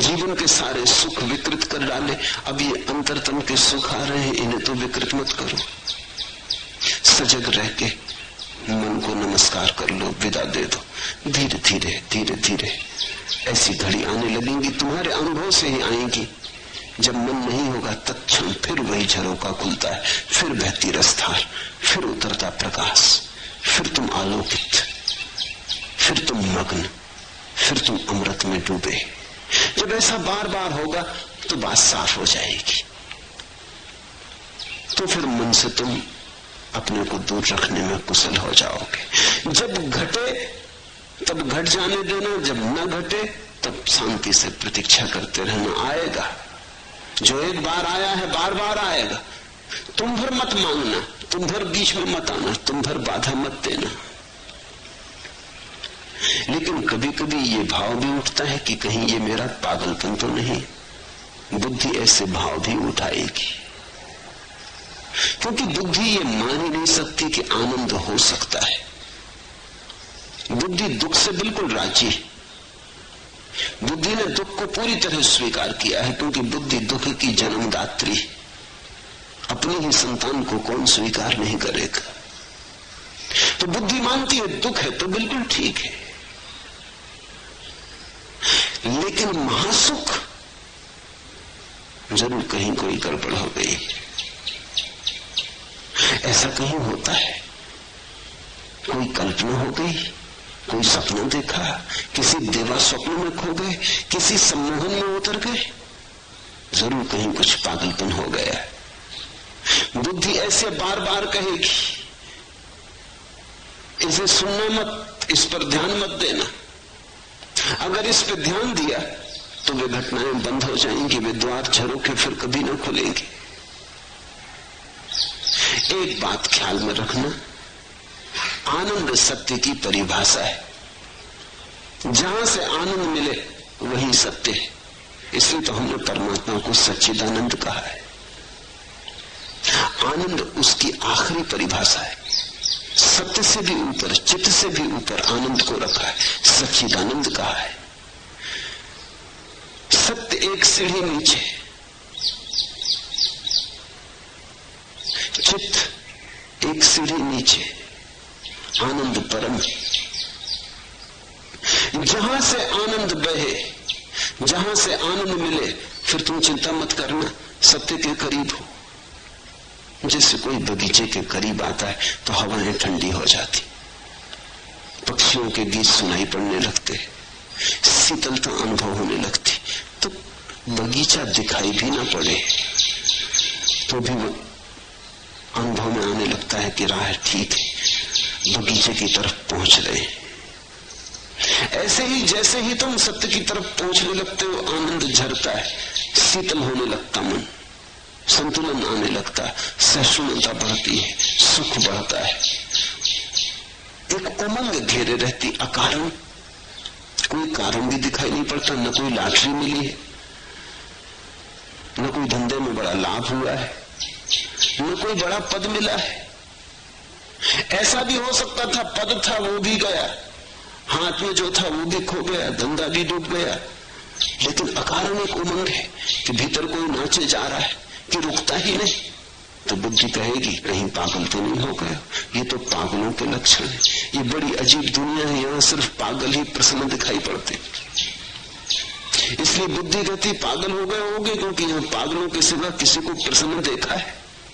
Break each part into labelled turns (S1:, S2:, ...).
S1: जीवन के सारे सुख विकृत कर डाले। अब ये अंतरतम के सुख आ रहे हैं, इन्हें तो विकृत मत करो। सजग रह के मन को नमस्कार कर लो, विदा दे दो। धीरे धीरे धीरे धीरे ऐसी घड़ी आने लगेंगी, तुम्हारे अनुभव से ही आएंगी, जब मन नहीं होगा तत्क्षण फिर वही झरोका खुलता है, फिर बहती रसधार, फिर उतरता प्रकाश, फिर तुम आलोकित, फिर तुम मग्न, फिर तुम अमृत में डूबे। जब ऐसा बार बार होगा तो बात साफ हो जाएगी। तो फिर मन से तुम अपने को दूर रखने में कुशल हो जाओगे। जब घटे तब घट जाने देना, जब न घटे तब शांति से प्रतीक्षा करते रहना। आएगा, जो एक बार आया है बार बार आएगा। तुम भर मत मांगना, तुम भर बीच में मत आना, तुम भर बाधा मत देना। लेकिन कभी कभी ये भाव भी उठता है कि कहीं ये मेरा पागलपन तो नहीं। बुद्धि ऐसे भाव भी उठाएगी, क्योंकि बुद्धि ये मान ही नहीं सकती कि आनंद हो सकता है। बुद्धि दुख से बिल्कुल राजी है। बुद्धि ने दुख को पूरी तरह स्वीकार किया है, क्योंकि बुद्धि दुख की जन्मदात्री। अपनी ही संतान को कौन स्वीकार नहीं करेगा। तो बुद्धि मानती है दुख है तो बिल्कुल ठीक है। लेकिन महासुख जरूर कहीं कोई गड़बड़ हो गई। ऐसा कहीं होता है, कोई कल्पना हो गई, कोई सपना देखा, किसी देवा स्वप्न में खो गए, किसी सम्मोहन में उतर गए, जरूर कहीं कुछ पागलपन हो गया। बुद्धि ऐसे बार बार कहेगी, इसे सुनना मत, इस पर ध्यान मत देना। अगर इस पर ध्यान दिया तो वे घटनाएं बंद हो जाएंगी, वे द्वार झरोखे फिर कभी न खुलेंगे। एक बात ख्याल में रखना, आनंद सत्य की परिभाषा है। जहां से आनंद मिले वही सत्य है। इसलिए तो हमने परमात्मा को सच्चिदानंद कहा है। आनंद उसकी आखिरी परिभाषा है। सत्य से भी ऊपर, चित्त से भी ऊपर आनंद को रखा है, सच्चिदानंद कहा है। सत्य एक सीढ़ी नीचे, चित्त एक सीढ़ी नीचे, आनंद परम। जहां से आनंद बहे, जहां से आनंद मिले, फिर तुम चिंता मत करना, सत्य के करीब हो। जैसे कोई बगीचे के करीब आता है तो हवाएं ठंडी हो जाती, पक्षियों के गीत सुनाई पड़ने लगते, शीतलता अनुभव होने लगती। तो बगीचा दिखाई भी ना पड़े तो भी वो अनुभव में आने लगता है कि राह ठीक है, बगीचे की तरफ पहुंच रहे हैं। ऐसे ही जैसे ही तुम सत्य की तरफ पहुंचने लगते हो, आनंद झरता है, शीतल होने लगता मन, संतुलन आने लगता, सहिष्णुता बढ़ती है, सुख बढ़ता है। एक उमंग घेरे रहती अकारण, कोई कारण भी दिखाई नहीं पड़ता, न कोई लॉटरी मिली है, न कोई धंधे में बड़ा लाभ हुआ है, न कोई बड़ा पद मिला है। ऐसा भी हो सकता था पद था वो भी गया, हाथ में जो था वो भी खो गया, धंधा भी डूब गया, लेकिन अकारण एक उमंग है कि भीतर कोई नाचे जा रहा है कि रुकता ही नहीं। तो बुद्धि कहेगी कहीं पागल तो नहीं हो गए, ये तो पागलों के लक्षण है, ये बड़ी अजीब दुनिया है, यहाँ सिर्फ पागल ही प्रसन्न दिखाई पड़ते। इसलिए बुद्धि कहती पागल हो गए होंगे, क्योंकि यहाँ पागलों के सिवा किसी को प्रसन्न देखा है।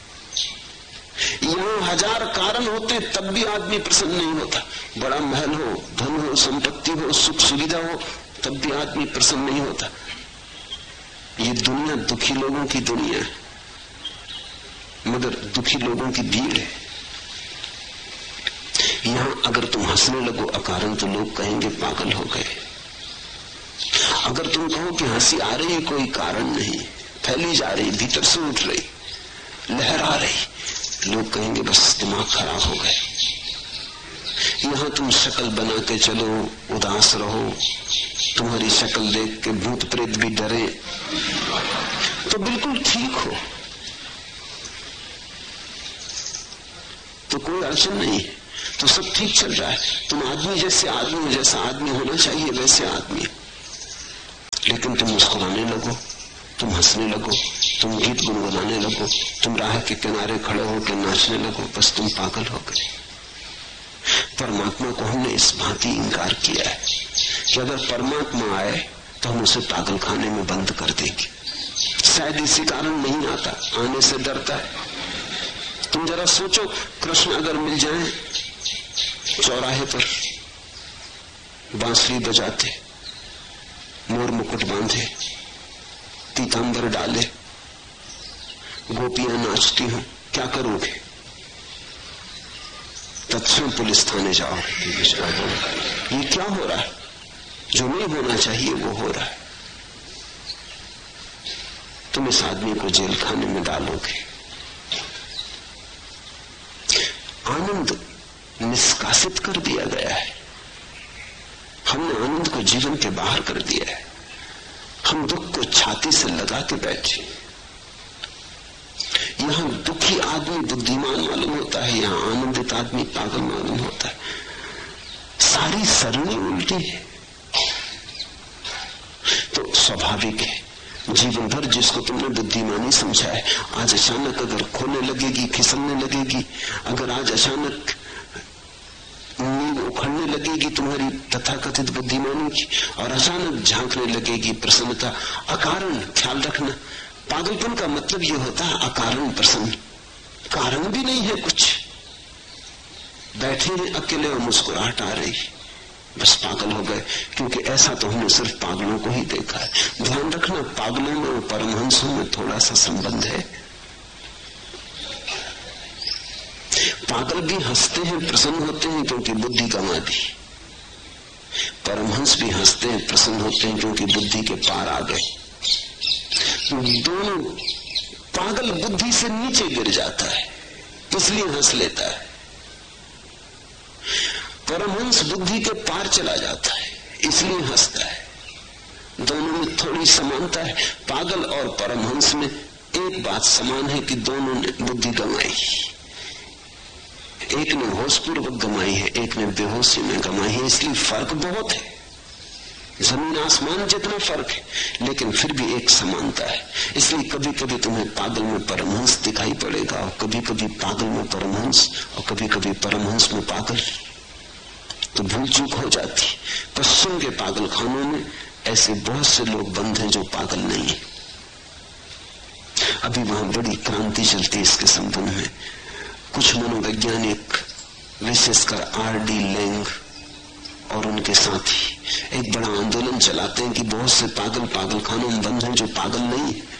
S1: यहाँ हजार कारण होते तब भी आदमी प्रसन्न नहीं होता। बड़ा महल हो, धन हो, संपत्ति हो, सुख सुविधा हो, तब भी आदमी प्रसन्न नहीं होता। ये दुनिया दुखी लोगों की दुनिया है, मगर दुखी लोगों की भीड़ है। यहां अगर तुम हंसने लगो अकारण तो लोग कहेंगे पागल हो गए। अगर तुम कहो कि हंसी आ रही कोई कारण नहीं, फैली जा रही, भीतर से उठ रही, लहर आ रही, लोग कहेंगे बस दिमाग खराब हो गए। यहां तुम शक्ल बना के चलो, उदास रहो, तुम्हारी शक्ल देख के भूत प्रेत भी डरे, तो बिल्कुल ठीक हो, तो कोई अड़चन नहीं है, तो सब ठीक चल रहा है। तुम आदमी जैसे आदमी, जैसा आदमी होना चाहिए वैसे आदमी। लेकिन तुम मुस्कुराने लगो, तुम हंसने लगो, तुम गीत गुनगुनाने लगो, तुम राह के किनारे खड़े होकर नाचने लगो, बस तुम पागल हो गए। परमात्मा को हमने इस भांति इंकार किया है कि अगर परमात्मा आए तो हम उसे पागल खाने में बंद कर देंगे। शायद इसी कारण नहीं आता, आने से डरता है। तुम जरा सोचो, कृष्ण अगर मिल जाएं चौराहे पर, बांसुरी बजाते, मोर मुकुट बांधे, पीतांबर डाले, गोपियां नाचती हूं, क्या करोगे? तत्क्षण पुलिस थाने जाओ। ये क्या हो रहा है? जो नहीं होना चाहिए वो हो रहा है। तुम इस आदमी को जेल खाने में डालोगे। आनंद निष्कासित कर दिया गया है। हमने आनंद को जीवन के बाहर कर दिया है। हम दुख को छाती से लगा के बैठे। यहां दुखी आदमी बुद्धिमान मालूम होता है, यहां आनंदित आदमी पागल मालूम होता है। सारी सरणी उल्टी है। तो स्वाभाविक है, जीवन भर जिसको तुमने बुद्धिमानी समझा है, आज अचानक अगर खोने लगेगी, फिसलने लगेगी, अगर आज अचानक नींद उखड़ने लगेगी तुम्हारी तथाकथित बुद्धिमानी की, और अचानक झांकने लगेगी प्रसन्नता अकारण। ख्याल रखना, पागलपन का मतलब यह होता है अकारण प्रसन्न। कारण भी नहीं है कुछ, बैठे हैं अकेले और मुस्कुराहट आ रही, बस पागल हो गए। क्योंकि ऐसा तो हमने सिर्फ पागलों को ही देखा है। ध्यान रखना, पागलों में और परमहंसों में थोड़ा सा संबंध है। पागल भी हंसते हैं, प्रसन्न होते हैं क्योंकि बुद्धि गंवा दी। परमहंस भी हंसते हैं, प्रसन्न होते हैं क्योंकि बुद्धि के पार आ गए। दोनों, पागल बुद्धि से नीचे गिर जाता है इसलिए हंस लेता है, परमहंस बुद्धि के पार चला जाता है इसलिए हंसता है। दोनों में थोड़ी समानता है। पागल और परमहंस में एक बात समान है कि दोनों ने बुद्धि गंवाई। एक ने होशपूर्वक गंवाई है, एक ने बेहोशी में गंवाई है। इसलिए फर्क बहुत है, जमीन आसमान जितना फर्क है, लेकिन फिर भी एक समानता है। इसलिए कभी कभी तुम्हें पागल में परमहंस दिखाई पड़ेगा, और कभी कभी पागल में परमहंस, और कभी कभी परमहंस में पागल। तो भूल चूक हो जाती। पश्चिम के पागल खानों में ऐसे बहुत से लोग बंद हैं जो पागल नहीं है। अभी वहां बड़ी क्रांति चलती है इसके संबंध में। कुछ मनोवैज्ञानिक, विशेषकर आर.डी. लैंग और उनके साथी एक बड़ा आंदोलन चलाते हैं कि बहुत से पागल पागलखानों में बंद हैं जो पागल नहीं है।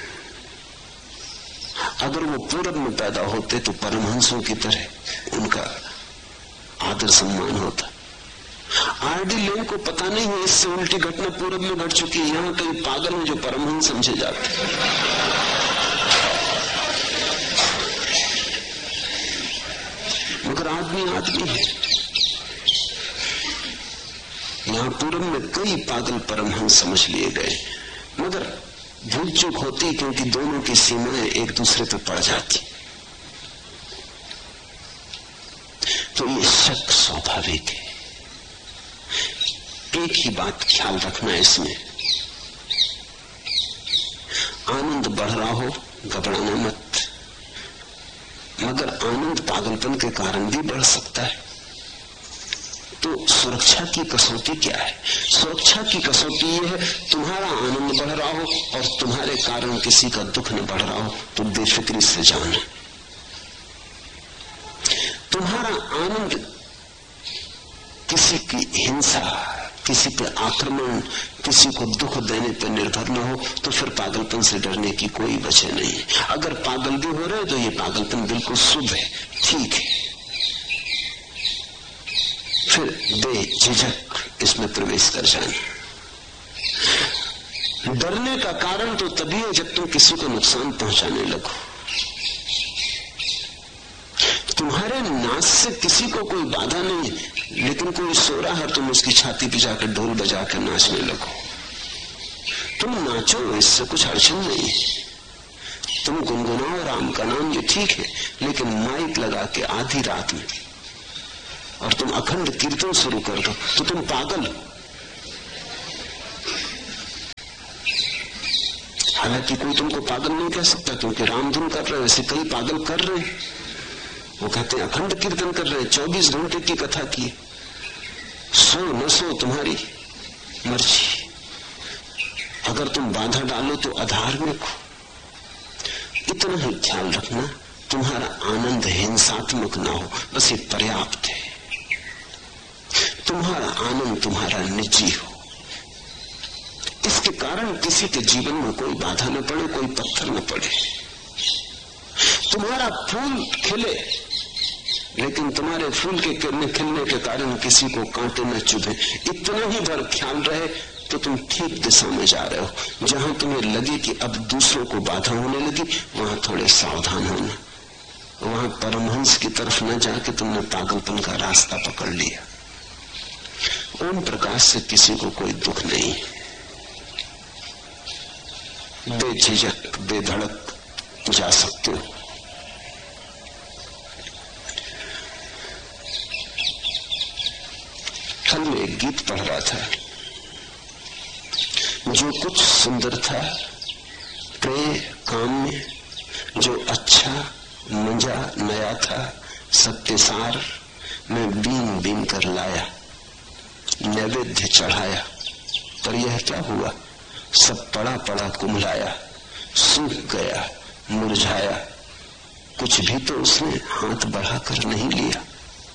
S1: अगर वो पूरब में पैदा होते तो परमहंसों की तरह उनका आदर सम्मान होता। आर.डी. लैंग को पता नहीं है इससे उल्टी घटना पूरब में घट चुकी है। यहां कई पागल हैं जो परमहंस समझे जाते। मगर आदमी आदमी है। यहां पूरब में कई पागल परमहंस समझ लिए गए, मगर भूल चूक होती क्योंकि दोनों की सीमाएं एक दूसरे पर पड़ जाती। तो ये शक स्वाभाविक है। एक ही बात ख्याल रखना इसमें, आनंद बढ़ रहा हो घबराना मत। मगर आनंद पागलपन के कारण भी बढ़ सकता है। तो सुरक्षा की कसौटी क्या है? सुरक्षा की कसौटी यह है, तुम्हारा आनंद बढ़ रहा हो और तुम्हारे कारण किसी का दुख न बढ़ रहा हो तो बेफिक्री से जाना। तुम्हारा आनंद किसी की हिंसा, किसी पर आक्रमण, किसी को दुख देने पर निर्भर न हो तो फिर पागलपन से डरने की कोई वजह नहीं है। अगर पागल भी हो रहे तो ये पागलपन बिल्कुल शुभ है, ठीक है। फिर बेझिझक इसमें प्रवेश कर जाना। डरने का कारण तो तभी है जब तुम किसी को नुकसान पहुंचाने लगो। तुम्हारे नाच से किसी को कोई बाधा नहीं है, लेकिन कोई सो रहा है तुम उसकी छाती पे जाकर ढोल बजा कर नाचने लगो। तुम नाचो, इससे कुछ अड़चन नहीं है। तुम गुनगुनाओ राम का नाम, ये ठीक है। लेकिन माइक लगा के आधी रात में और तुम अखंड कीर्तन शुरू कर दो तो तुम पागल हो। हालांकि कोई तुमको पागल नहीं कह सकता, क्योंकि रामधुन कर रहे हो, ऐसे कई पागल कर रहे हैं। वो कहते हैं अखंड कीर्तन कर रहे हैं, 24 घंटे की कथा की, सो न सो तुम्हारी मर्जी। अगर तुम बाधा डालो तो अधार्मिक हो। इतना ही ख्याल रखना तुम्हारा आनंद हिंसात्मक ना हो, बस ये पर्याप्त है। तुम्हारा आनंद तुम्हारा निजी हो, इसके कारण किसी के जीवन में कोई बाधा न पड़े, कोई पत्थर न पड़े। तुम्हारा फूल खिले, लेकिन तुम्हारे फूल के खिलने के कारण किसी को कांटे न चुभे, इतना ही भर ख्याल रहे तो तुम ठीक दिशा में जा रहे हो। जहां तुम्हें लगे कि अब दूसरों को बाधा होने लगी, वहां थोड़े सावधान होना। वहां परमहंस की तरफ न जाके तुमने पागलपन का रास्ता पकड़ लिया। ओम प्रकाश से किसी को कोई दुख नहीं, बेझिझक बेधड़क जा सकते हो। कल मैं एक गीत पढ़ रहा था, जो कुछ सुंदर था प्रेम काम में, जो अच्छा मंजा नया था सत्य सार, मैं बीन बीन कर लाया नैवेद्य चढ़ाया, पर यह क्या हुआ, सब पड़ा पड़ा कुम्हलाया, सूख गया मुरझाया, कुछ भी तो उसने हाथ बढ़ाकर नहीं लिया।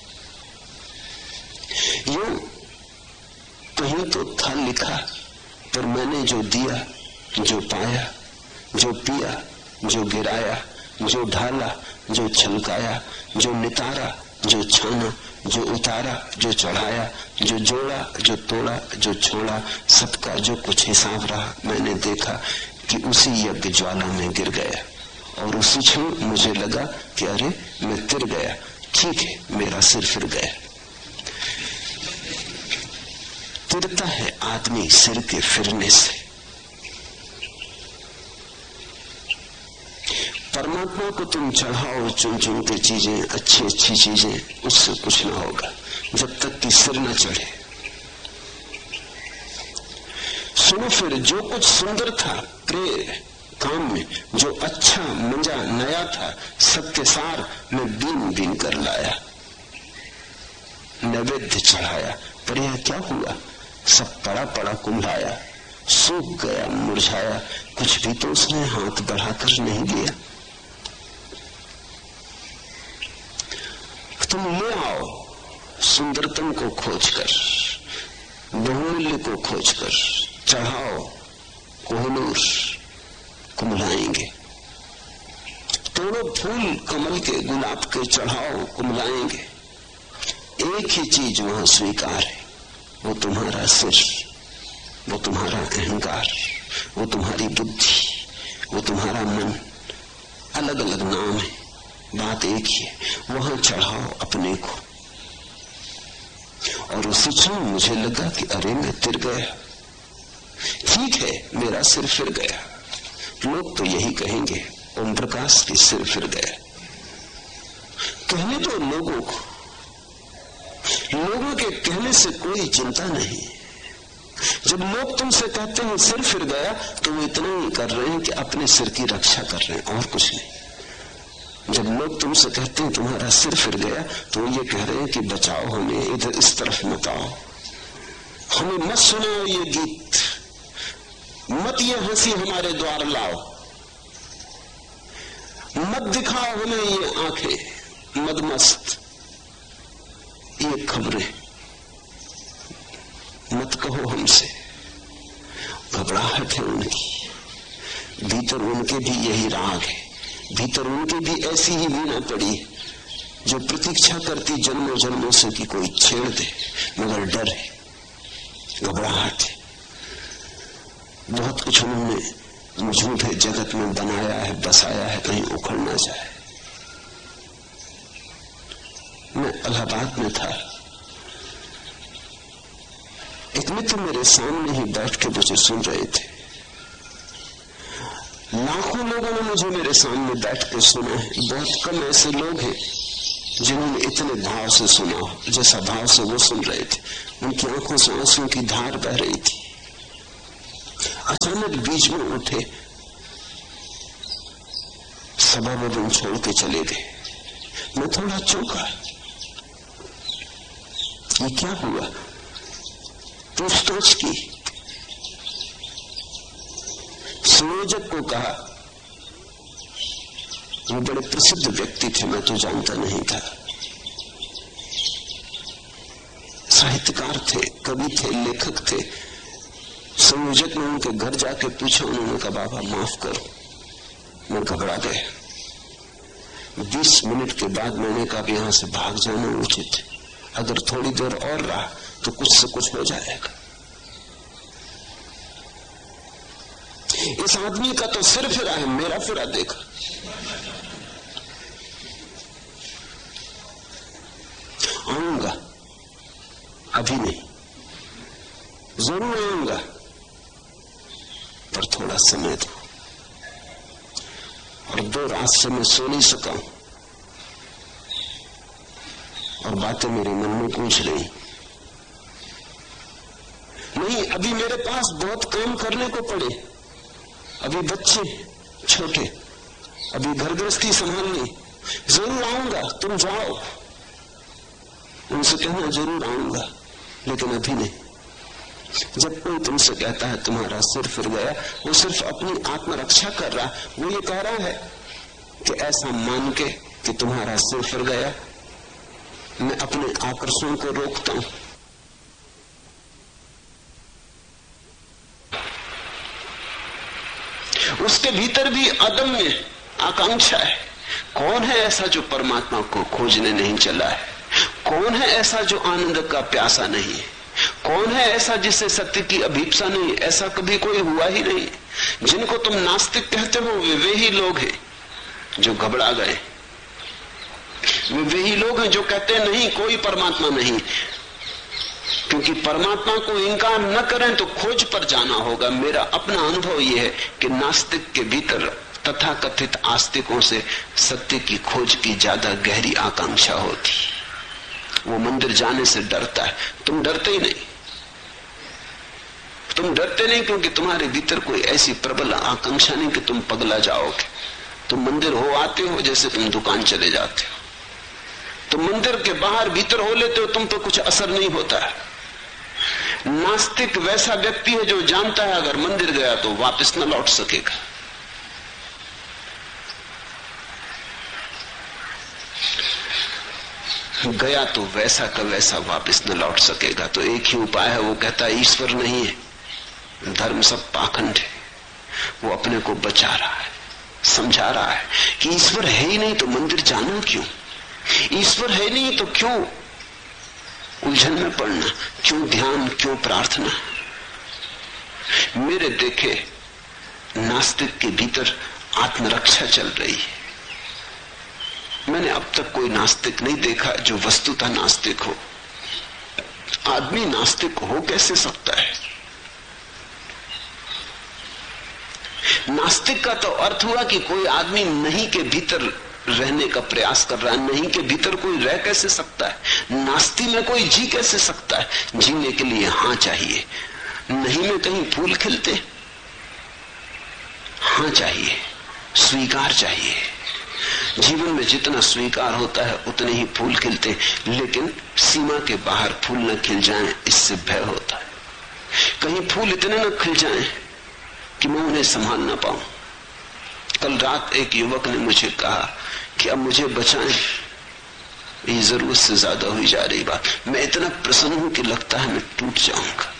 S1: यूं कहीं तो था लिखा, पर मैंने जो दिया, जो पाया, जो पिया, जो गिराया, जो ढाला, जो छलकाया, जो नितारा, जो छाना, जो उतारा, जो चढ़ाया, जो जोड़ा, जो तोड़ा, जो छोड़ा, सबका जो कुछ हिसाब रहा, मैंने देखा कि उसी यज्ञ ज्वाला में गिर गया। और उसी क्षण मुझे लगा कि अरे मैं तिर गया, ठीक है, मेरा सिर फिर गया। तिरता है आदमी सिर के फिरने से। परमात्मा को तुम चढ़ाओ चुन चुन के चीजें, अच्छी अच्छी चीजें, उससे कुछ ना होगा जब तक कि सिर न चढ़े। सुनो फिर, जो कुछ सुंदर था प्रेम काम में, जो अच्छा मंजा नया था सत्य सार, मैं बीन बीन कर लाया नैवेद्य चढ़ाया, पर यह क्या हुआ, सब पड़ा पड़ा कुम्हलाया, सूख गया मुरझाया, कुछ भी तो उसने हाथ बढ़ाकर नहीं लिया। तुम ले आओ सुंदरतम को खोजकर, बहुमूल्य को खोजकर, चढ़ाओ कोहिनूर, कुम्हलाएंगे। तोड़ो फूल कमल के गुलाब के, चढ़ाओ कुम्हलाएंगे। एक ही चीज वहां स्वीकार है, वो तुम्हारा सिर, वो तुम्हारा अहंकार, वो तुम्हारी बुद्धि, वो तुम्हारा मन। अलग अलग नाम है, बात एक ही है। वहां चढ़ाओ अपने को। और उसी क्षण मुझे लगा कि अरे मैं तिर गया, ठीक है, मेरा सिर फिर गया। लोग तो यही कहेंगे, ओम प्रकाश की सिर फिर गया। कहने दो लोगों को, लोगों के कहने से कोई चिंता नहीं। जब लोग तुमसे कहते हैं सिर फिर गया, तो वो इतना ही कर रहे हैं कि अपने सिर की रक्षा कर रहे हैं, और कुछ नहीं। जब लोग तुमसे कहते हैं तुम्हारा सिर फिर गया, तो ये कह रहे हैं कि बचाओ हमें, इधर इस तरफ मत आओ, हमें मत सुनाओ ये गीत, मत ये हंसी हमारे द्वार लाओ, मत दिखाओ हमें ये आंखें मदमस्त, ये खबरें मत कहो हमसे। घबराहट है उनकी, भीतर उनके भी यही राग है, भीतर उनके भी ऐसी ही वीणा पड़ी है जो प्रतीक्षा करती जन्मों जन्मों से कि कोई छेड़ दे, मगर डर है, घबराहट है। बहुत कुछ उन्होंने झूठे जगत में बनाया है, बसाया है, कहीं उखड़ ना जाए। मैं इलाहाबाद में था, एक मित्र मेरे सामने ही बैठ के मुझे सुन रहे थे। लाखों लोगों ने मुझे मेरे सामने बैठ के सुना है, बहुत कम ऐसे लोग हैं जिन्होंने इतने भाव से सुना जैसा भाव से वो सुन रहे थे। उनकी आंखों से आंसुओं की धार बह रही थी। अचानक बीच में उठे सभा भवन छोड़ के चले गए। मैं थोड़ा चौंका, ये क्या हुआ? पूछताछ की। संयोजक को कहा, वो बड़े प्रसिद्ध व्यक्ति थे, मैं तो जानता नहीं था, साहित्यकार थे, कवि थे, लेखक थे। संयोजक ने उनके घर जाके पूछा, उन्होंने कहा बाबा माफ करो, मैं घबरा गया। 20 मिनट के बाद मैंने कहा कि यहां से भाग जाना उचित है, अगर थोड़ी देर और रहा तो कुछ से कुछ हो जाएगा। इस आदमी का तो सिर फिरा है, मेरा फिरा देखा। आऊंगा, अभी नहीं, जरूर आऊंगा, पर थोड़ा समय दो। और 2 रात से मैं सो नहीं सका हूं और बातें मेरे मन में गूंज रही। नहीं, अभी मेरे पास बहुत काम करने को पड़े, अभी बच्चे छोटे, अभी घर गृहस्थी संभालनी। जरूर आऊंगा, तुम जाओ, उनसे कहना जरूर आऊंगा, लेकिन अभी नहीं। जब कोई तुमसे कहता है तुम्हारा सिर फिर गया, वो सिर्फ अपनी आत्मरक्षा कर रहा, वो ये कह रहा है कि ऐसा मान के कि तुम्हारा सिर फिर गया, मैं अपने आकर्षण को रोकता हूं। उसके भीतर भी अदम्य आकांक्षा है। कौन है ऐसा जो परमात्मा को खोजने नहीं चला है? कौन है ऐसा जो आनंद का प्यासा नहीं है? कौन है ऐसा जिसे सत्य की अभीप्सा नहीं? ऐसा कभी कोई हुआ ही नहीं। जिनको तुम नास्तिक कहते हो वे ही लोग हैं जो घबरा गए। वे ही लोग हैं जो कहते हैं नहीं, कोई परमात्मा नहीं, क्योंकि परमात्मा को इंकार न करें तो खोज पर जाना होगा। मेरा अपना अनुभव यह है कि नास्तिक के भीतर तथाकथित आस्तिकों से सत्य की खोज की ज्यादा गहरी आकांक्षा होती। वो मंदिर जाने से डरता है, तुम डरते ही नहीं। तुम डरते नहीं क्योंकि तुम्हारे भीतर कोई ऐसी प्रबल आकांक्षा नहीं कि तुम पगला जाओगे। तुम मंदिर हो आते हो जैसे तुम दुकान चले जाते हो। तुम मंदिर के बाहर भीतर हो लेते हो, तुम पे कुछ असर नहीं होता है। नास्तिक वैसा व्यक्ति है जो जानता है अगर मंदिर गया तो वापस न लौट सकेगा। गया तो वैसा का वैसा वापस न लौट सकेगा। तो एक ही उपाय है, वो कहता है ईश्वर नहीं है, धर्म सब पाखंड है। वो अपने को बचा रहा है, समझा रहा है कि ईश्वर है ही नहीं तो मंदिर जाना क्यों? ईश्वर है नहीं तो क्यों उलझन में पड़ना, क्यों ध्यान, क्यों प्रार्थना? मेरे देखे नास्तिक के भीतर आत्मरक्षा चल रही है। मैंने अब तक कोई नास्तिक नहीं देखा जो वस्तुतः नास्तिक हो। आदमी नास्तिक हो कैसे सकता है? नास्तिक का तो अर्थ हुआ कि कोई आदमी नहीं के भीतर रहने का प्रयास कर रहा है। नहीं के भीतर कोई रह कैसे सकता है? नास्ति में कोई जी कैसे सकता है? जीने के लिए हां चाहिए। नहीं में कहीं फूल खिलते? हां चाहिए, स्वीकार चाहिए। जीवन में जितना स्वीकार होता है उतने ही फूल खिलते, लेकिन सीमा के बाहर फूल न खिल जाएं, इससे भय होता है। कहीं फूल इतने न खिल जाएं कि मैं उन्हें संभाल ना पाऊं। कल रात एक युवक ने मुझे कहा कि अब मुझे बचाएं, ये जरूरत से ज्यादा हुई जा रही बात। मैं इतना प्रसन्न हूं कि लगता है मैं टूट जाऊंगा।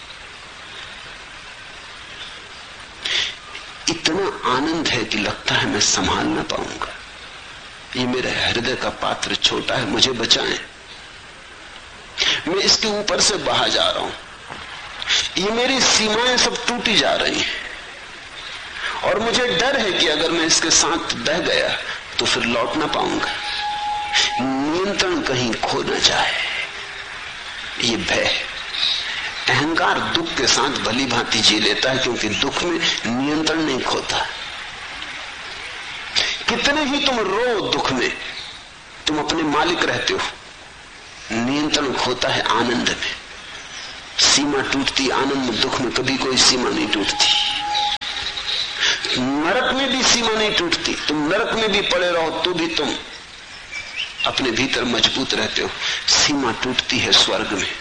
S1: इतना आनंद है कि लगता है मैं संभाल ना पाऊंगा। ये मेरे हृदय का पात्र छोटा है, मुझे बचाएं। मैं इसके ऊपर से बहा जा रहा हूं। ये मेरी सीमाएं सब टूटी जा रही हैं और मुझे डर है कि अगर मैं इसके साथ बह गया तो फिर लौट ना पाऊंगा। नियंत्रण कहीं खो न जाए, ये भय। अहंकार दुख के साथ भली भांति जी लेता है क्योंकि दुख में नियंत्रण नहीं खोता। कितने ही तुम रो दुख में, तुम अपने मालिक रहते हो। नियंत्रण खोता है आनंद में। सीमा टूटती आनंद में, दुख में कभी कोई सीमा नहीं टूटती। नरक में भी सीमा नहीं टूटती, तुम नरक में भी पड़े रहो तो भी तुम अपने भीतर मजबूत रहते हो। सीमा टूटती है स्वर्ग में,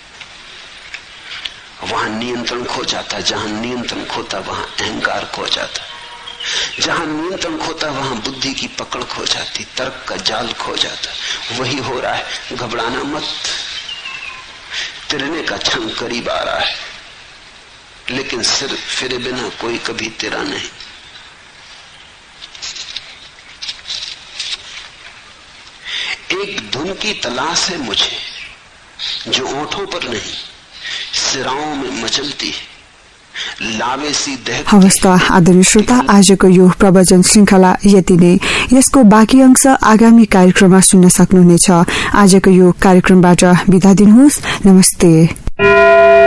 S1: वहां नियंत्रण खो जाता। जहां नियंत्रण खोता वहां अहंकार खो जाता। जहां नियंत्रण खोता वहां बुद्धि की पकड़ खो जाती, तर्क का जाल खो जाता। वही हो रहा है। घबराना मत, तिरने का क्षण करीब आ रहा है, लेकिन सिर फिरे बिना कोई कभी तिरा नहीं। एक धुन की तलाश है मुझे जो ओंठों पर नहीं सिराओं में मचलती है, लावे सी दहकती। हवस् त आदरणीय श्रोता, आजको यो प्रवचन श्रृंखला यति नै। यसको बाँकी अंश आगामी कार्यक्रममा सुन्न सक्नुहुनेछ। आजको यो कार्यक्रमबाट बिदा दिनुहोस्। नमस्ते।